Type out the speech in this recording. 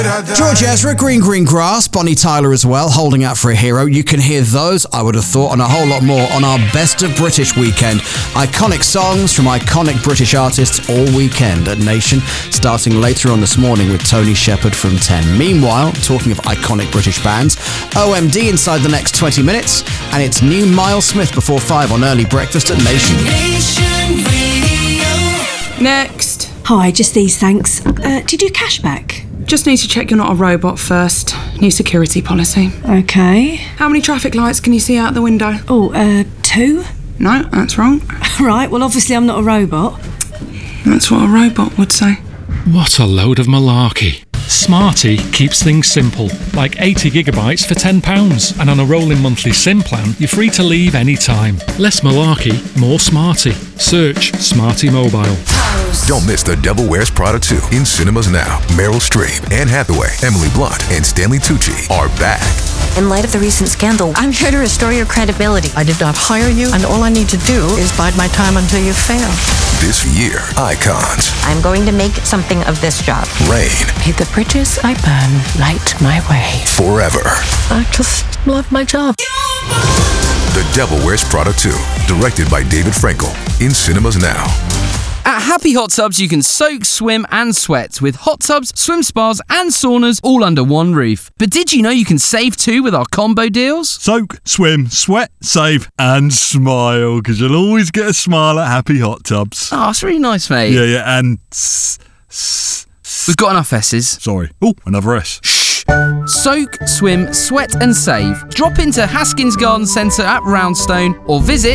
George Ezra, Green Grass, Bonnie Tyler as well, Holding Out for a Hero. You can hear those, I would have thought, and a whole lot more on our Best of British weekend. Iconic songs from iconic British artists all weekend at Nation, starting later on this morning with Tony Shepard from 10. Meanwhile, talking of iconic British bands, OMD inside the next 20 minutes, and it's new Miles Smith before 5 on Early Breakfast at Nation. Next. Hi, just these, thanks. Do you do cashback? Just need to check you're not a robot first. New security policy. Okay. How many traffic lights can you see out the window? 2? No, that's wrong. Right, well, obviously I'm not a robot. That's what a robot would say. What a load of malarkey. Smarty keeps things simple, like 80 gigabytes for £10, and on a rolling monthly SIM plan, you're free to leave any time. Less malarkey, more Smarty. Search Smarty Mobile. Don't miss The Devil Wears Prada 2 in cinemas now. Meryl Streep, Anne Hathaway, Emily Blunt, and Stanley Tucci are back. In light of the recent scandal, I'm here to restore your credibility. I did not hire you, and all I need to do is bide my time until you fail. This year, icons. I'm going to make something of this job. Reign. May the bridges I burn light my way. Forever. I just love my job. The Devil Wears Prada 2, directed by David Frankel, in cinemas now. At Happy Hot Tubs, you can soak, swim and sweat with hot tubs, swim spas and saunas all under one roof. But did you know you can save too with our combo deals? Soak, swim, sweat, save and smile, because you'll always get a smile at Happy Hot Tubs. Oh, that's really nice, mate. Yeah, and... We've got enough S's. Sorry. Oh, another S. Shh. Soak, swim, sweat and save. Drop into Haskins Garden Centre at Roundstone or visit